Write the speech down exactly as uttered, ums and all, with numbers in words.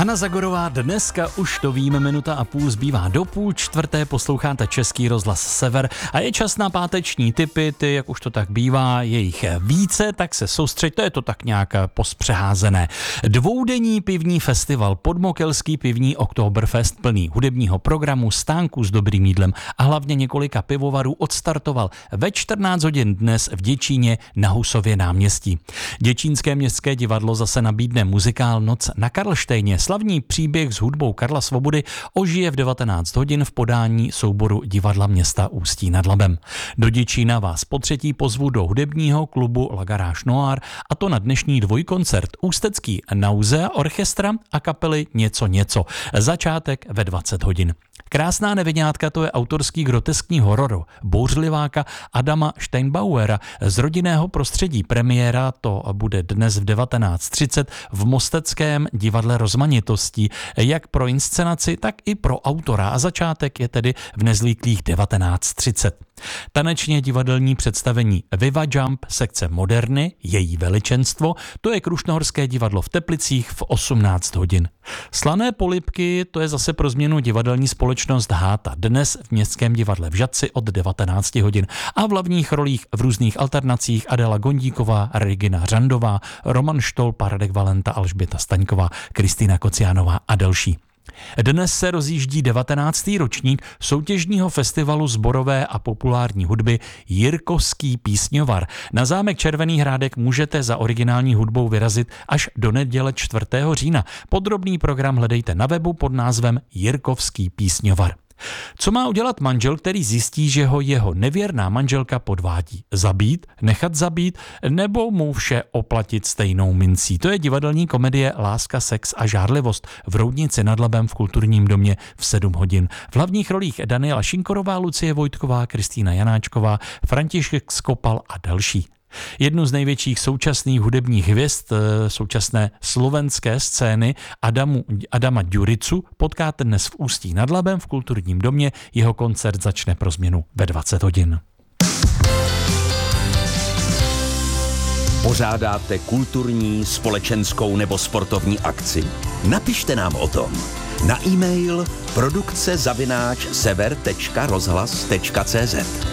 Hana Zagorová, dneska už to víme, minuta a půl zbývá do půl čtvrté, posloucháte Český rozhlas Sever a je čas na páteční tipy, ty, jak už to tak bývá, je jich více, tak se soustřeď, to je to tak nějak pospřeházené. Dvoudenní pivní festival, Podmokelský pivní Oktoberfest, plný hudebního programu, stánků s dobrým jídlem a hlavně několika pivovarů, odstartoval ve čtrnáct hodin dnes v Děčíně na Husově náměstí. Děčínské městské divadlo zase nabídne muzikál Noc na Karlštejně. Slavný příběh s hudbou Karla Svobody ožije v devatenáct hodin v podání souboru Divadla města Ústí nad Labem. Do Děčína vás po třetí pozvu do hudebního klubu La Garage Noir, a to na dnešní dvojkoncert Ústecký Nausea orchestra a kapely Něco něco. Začátek ve dvacet hodin. Krásná neviňátka, to je autorský groteskní horor bouřliváka Adama Steinbauera z rodinného prostředí. Premiéra to bude dnes v devatenáct třicet v Mosteckém divadle Rozmanitostí, jak pro inscenaci, tak i pro autora, a začátek je tedy v nezlíklých devatenáct třicet. Tanečně divadelní představení Viva Jump sekce Moderny, její veličenstvo, to je Krušnohorské divadlo v Teplicích v osmnáct hodin. Slané polibky, to je zase pro změnu divadelní společnost Háta, dnes v Městském divadle v Žatci od devatenáct hodin a v hlavních rolích v různých alternacích Adela Gondíková, Regina Řandová, Roman Štolpa, Radek Valenta, Alžběta Staňková, Kristýna Kociánová a další. Dnes se rozjíždí devatenáctý ročník soutěžního festivalu sborové a populární hudby Jirkovský písňovar. Na zámek Červený Hrádek můžete za originální hudbou vyrazit až do neděle čtvrtého října. Podrobný program hledejte na webu pod názvem Jirkovský písňovar. Co má udělat manžel, který zjistí, že ho jeho nevěrná manželka podvádí? Zabít, nechat zabít, nebo mu vše oplatit stejnou mincí? To je divadelní komedie Láska, sex a žárlivost v Roudnici nad Labem v Kulturním domě v sedm hodin. V hlavních rolích Daniela Šinkorová, Lucie Vojtková, Kristýna Janáčková, František Skopal a další. Jednu z největších současných hudebních hvězd současné slovenské scény Adamu, Adama Ďuricu potkáte dnes v Ústí nad Labem v Kulturním domě. Jeho koncert začne pro změnu ve dvacet hodin. Pořádáte kulturní, společenskou nebo sportovní akci? Napište nám o tom na e-mail produkce zavináč sever tečka rozhlas tečka cé zet.